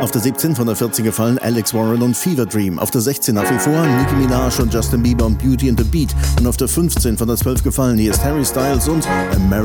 Auf der 17 von der 14 gefallen Alex Warren und Fever Dream. Auf der 16 nach wie vor Nicki Minaj und Justin Bieber und Beauty and the Beat. Und auf der 15 von der 12 gefallen, hier ist Harry Styles und American